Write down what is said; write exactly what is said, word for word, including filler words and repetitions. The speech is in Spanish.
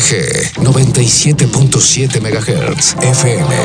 G noventa y siete punto siete megahertz F M.